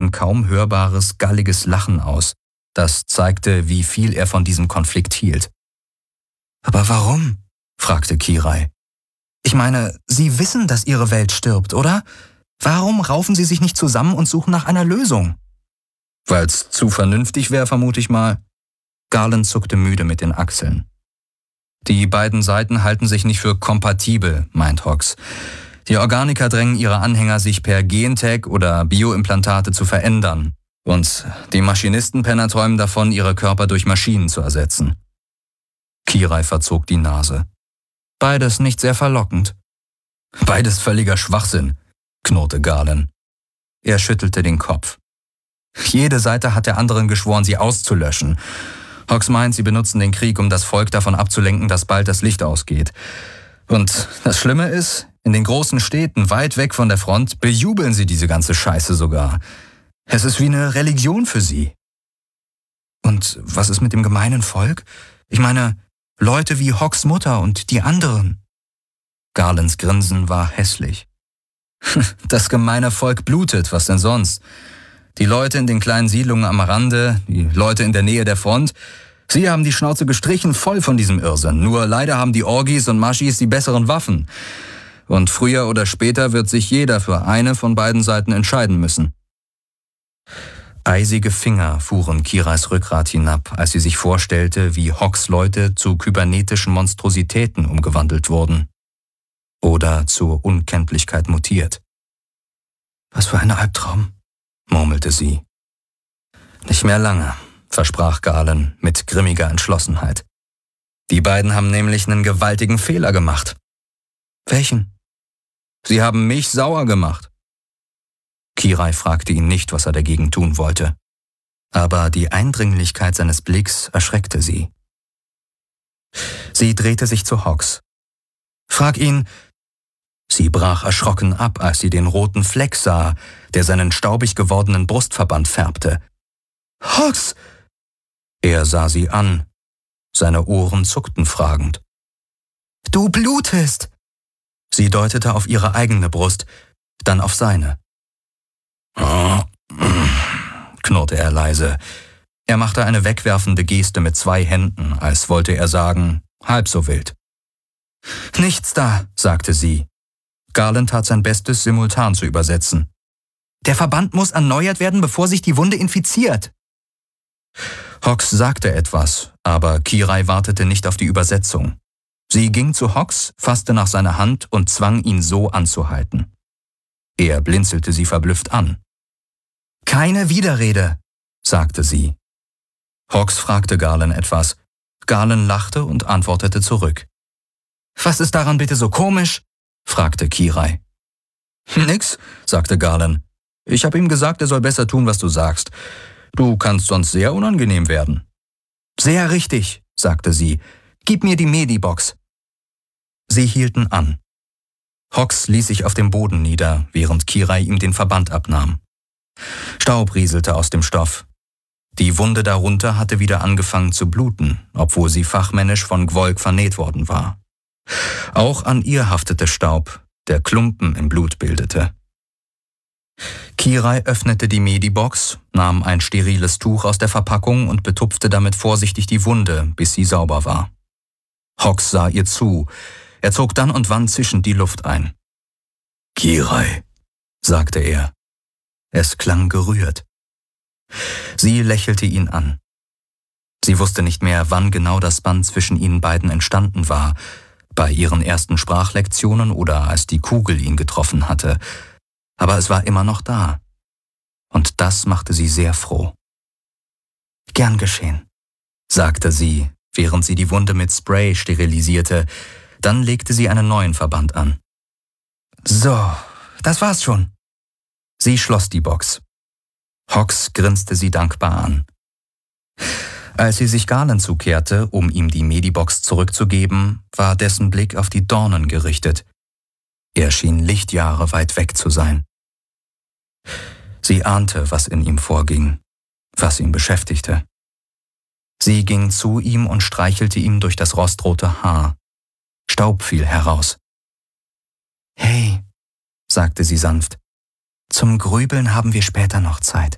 ein kaum hörbares, galliges Lachen aus, das zeigte, wie viel er von diesem Konflikt hielt. »Aber warum?« fragte Kirai. »Ich meine, Sie wissen, dass Ihre Welt stirbt, oder? Warum raufen Sie sich nicht zusammen und suchen nach einer Lösung?« »Weil's zu vernünftig wäre, vermute ich mal.« Garland zuckte müde mit den Achseln. »Die beiden Seiten halten sich nicht für kompatibel«, meint Hox. »Die Organiker drängen ihre Anhänger, sich per Gentech oder Bioimplantate zu verändern. Und die Maschinistenpenner träumen davon, ihre Körper durch Maschinen zu ersetzen.« Kirai verzog die Nase. »Beides nicht sehr verlockend.« »Beides völliger Schwachsinn«, knurrte Garland. Er schüttelte den Kopf. »Jede Seite hat der anderen geschworen, sie auszulöschen. Hox meint, sie benutzen den Krieg, um das Volk davon abzulenken, dass bald das Licht ausgeht. Und das Schlimme ist, in den großen Städten, weit weg von der Front, bejubeln sie diese ganze Scheiße sogar. Es ist wie eine Religion für sie.« »Und was ist mit dem gemeinen Volk? Ich meine, Leute wie Hox Mutter und die anderen.« Garlands Grinsen war hässlich. »Das gemeine Volk blutet, was denn sonst? Die Leute in den kleinen Siedlungen am Rande, die Leute in der Nähe der Front, sie haben die Schnauze gestrichen voll von diesem Irrsinn. Nur leider haben die Orgis und Maschis die besseren Waffen. Und früher oder später wird sich jeder für eine von beiden Seiten entscheiden müssen.« Eisige Finger fuhren Kirais Rückgrat hinab, als sie sich vorstellte, wie Hox Leute zu kybernetischen Monstrositäten umgewandelt wurden. Oder zur Unkenntlichkeit mutiert. »Was für ein Albtraum«, murmelte sie. »Nicht mehr lange«, versprach Garland mit grimmiger Entschlossenheit. »Die beiden haben nämlich einen gewaltigen Fehler gemacht.« »Welchen?« »Sie haben mich sauer gemacht.« Kirai fragte ihn nicht, was er dagegen tun wollte. Aber die Eindringlichkeit seines Blicks erschreckte sie. Sie drehte sich zu Hox. »Frag ihn.« Sie brach erschrocken ab, als sie den roten Fleck sah, der seinen staubig gewordenen Brustverband färbte. »Hox!« Er sah sie an. Seine Ohren zuckten fragend. »Du blutest!« Sie deutete auf ihre eigene Brust, dann auf seine. »Oh«, knurrte er leise. Er machte eine wegwerfende Geste mit 2 Händen, als wollte er sagen, halb so wild. »Nichts da«, sagte sie. Garland tat sein Bestes, simultan zu übersetzen. »Der Verband muss erneuert werden, bevor sich die Wunde infiziert.« Hox sagte etwas, aber Kirai wartete nicht auf die Übersetzung. Sie ging zu Hox, fasste nach seiner Hand und zwang ihn so anzuhalten. Er blinzelte sie verblüfft an. »Keine Widerrede«, sagte sie. Hox fragte Garland etwas. Garland lachte und antwortete zurück. »Was ist daran bitte so komisch?« fragte Kirai. »Nix«, sagte Garland. »Ich habe ihm gesagt, er soll besser tun, was du sagst. Du kannst sonst sehr unangenehm werden.« »Sehr richtig«, sagte sie. »Gib mir die Medibox.« Sie hielten an. Hox ließ sich auf dem Boden nieder, während Kirai ihm den Verband abnahm. Staub rieselte aus dem Stoff. Die Wunde darunter hatte wieder angefangen zu bluten, obwohl sie fachmännisch von Gvolk vernäht worden war. Auch an ihr haftete Staub, der Klumpen im Blut bildete. Kirai öffnete die Medibox, nahm ein steriles Tuch aus der Verpackung und betupfte damit vorsichtig die Wunde, bis sie sauber war. Hox sah ihr zu. Er zog dann und wann zischend die Luft ein. »Kirai«, sagte er. Es klang gerührt. Sie lächelte ihn an. Sie wusste nicht mehr, wann genau das Band zwischen ihnen beiden entstanden war, bei ihren ersten Sprachlektionen oder als die Kugel ihn getroffen hatte. Aber es war immer noch da. Und das machte sie sehr froh. »Gern geschehen«, sagte sie, während sie die Wunde mit Spray sterilisierte. Dann legte sie einen neuen Verband an. »So, das war's schon.« Sie schloss die Box. Hox grinste sie dankbar an. Als sie sich Garland zukehrte, um ihm die Medibox zurückzugeben, war dessen Blick auf die Dornen gerichtet. Er schien Lichtjahre weit weg zu sein. Sie ahnte, was in ihm vorging, was ihn beschäftigte. Sie ging zu ihm und streichelte ihm durch das rostrote Haar. Staub fiel heraus. »Hey«, sagte sie sanft, »zum Grübeln haben wir später noch Zeit.«